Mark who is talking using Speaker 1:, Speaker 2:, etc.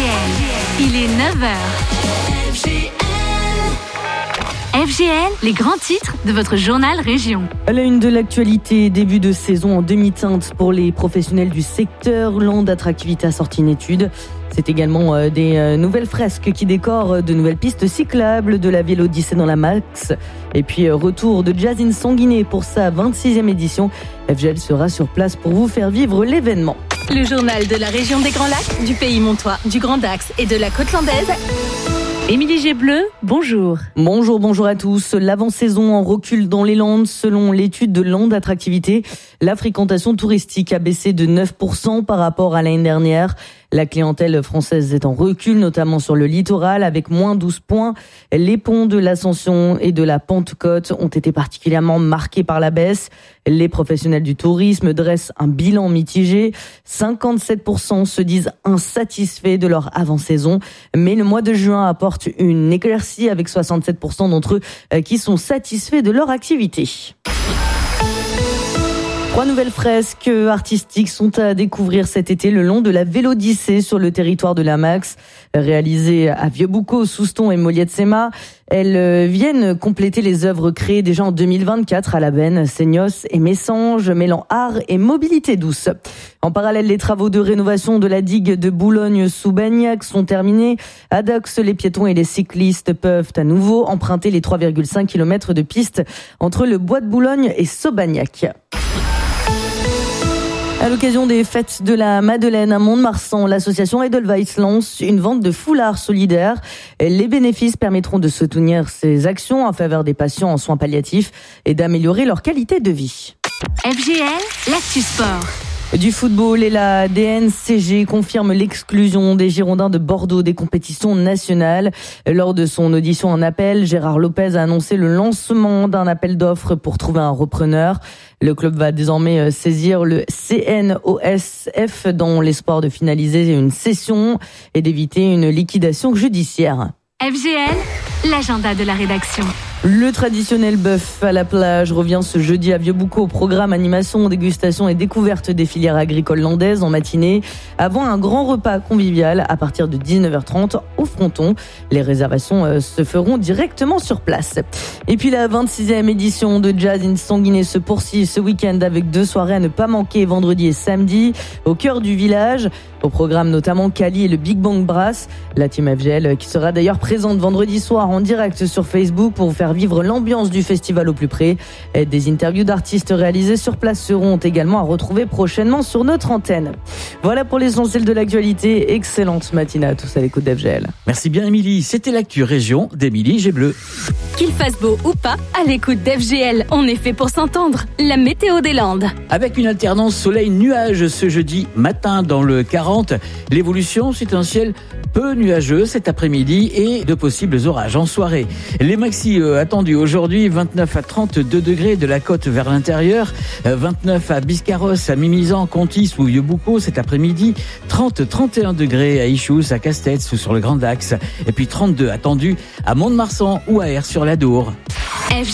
Speaker 1: Il est 9h. FGL, les grands titres de votre journal Région.
Speaker 2: À la une de l'actualité, début de saison en demi-teinte pour les professionnels du secteur. Land Attractivité a sorti une étude. C'est également des nouvelles fresques qui décorent de nouvelles pistes cyclables, de la Vélodyssée dans la Max. Et puis retour de Jazz in Sanguinet pour sa 26e édition. FGL sera sur place pour vous faire vivre l'événement.
Speaker 1: Le journal de la région des Grands Lacs, du Pays Montois, du Grand Dax et de la Côte Landaise. Émilie Gébleu, bonjour.
Speaker 2: Bonjour à tous. L'avant-saison en recul dans les Landes. Selon l'étude de Land Attractivité, la fréquentation touristique a baissé de 9% par rapport à l'année dernière. La clientèle française est en recul, notamment sur le littoral, avec moins 12 points. Les ponts de l'Ascension et de la Pentecôte ont été particulièrement marqués par la baisse. Les professionnels du tourisme dressent un bilan mitigé. 57% se disent insatisfaits de leur avant-saison. Mais le mois de juin apporte une éclaircie avec 67% d'entre eux qui sont satisfaits de leur activité. 3 nouvelles fresques artistiques sont à découvrir cet été le long de la Vélodyssée sur le territoire de la Max. Réalisées à Vieux-Boucau, Souston et Molliet-de-Séma, elles viennent compléter les œuvres créées déjà en 2024 à la Benne, Seignos et Messanges, mêlant art et mobilité douce. En parallèle, les travaux de rénovation de la digue de Boulogne-sous-Bagnac sont terminés. À Dax, les piétons et les cyclistes peuvent à nouveau emprunter les 3,5 km de piste entre le bois de Boulogne et Saubagnac. À l'occasion des fêtes de la Madeleine à Mont-de-Marsan, l'association Edelweiss lance une vente de foulards solidaires. Les bénéfices permettront de soutenir ces actions en faveur des patients en soins palliatifs et d'améliorer leur qualité de vie.
Speaker 1: FGL, l'actu sport.
Speaker 2: Du football et la DNCG confirme l'exclusion des Girondins de Bordeaux des compétitions nationales. Lors de son audition en appel, Gérard Lopez a annoncé le lancement d'un appel d'offres pour trouver un repreneur. Le club va désormais saisir le CNOSF dans l'espoir de finaliser une cession et d'éviter une liquidation judiciaire.
Speaker 1: FGL, l'agenda de la rédaction.
Speaker 2: Le traditionnel bœuf à la plage revient ce jeudi à Vieux-Boucau au programme animation, dégustation et découverte des filières agricoles landaises en matinée, avant un grand repas convivial à partir de 19h30 au Fronton. Les réservations se feront directement sur place. Et puis la 26e édition de Jazz in Sanguinet se poursuit ce week-end avec 2 soirées à ne pas manquer vendredi et samedi au cœur du village. Au programme notamment Kali et le Big Bang Brass. La team FGL qui sera d'ailleurs présente vendredi soir en direct sur Facebook pour vous faire vivre l'ambiance du festival au plus près. Et des interviews d'artistes réalisées sur place seront également à retrouver prochainement sur notre antenne. Voilà pour l'essentiel de l'actualité. Excellente matinée à tous à l'écoute d'FGL.
Speaker 3: Merci bien Émilie, c'était l'actu région d'Émilie Gébleu.
Speaker 1: Qu'il fasse beau ou pas, à l'écoute d'FGL, on est fait pour s'entendre. La météo des Landes.
Speaker 3: Avec une alternance soleil-nuage ce jeudi matin dans le 40, l'évolution c'est un ciel peu nuageux cet après-midi et de possibles orages en soirée. Les maxi attendus aujourd'hui, 29 à 32 degrés de la côte vers l'intérieur, 29 à Biscarrosse, à Mimizan, Contis ou Vieux-Boucau cet après-midi, 30-31 degrés à Ichouz, à Castets ou sur le Grand Dax, et puis 32 attendus à Mont-de-Marsan ou à Aire-sur-l'Adour.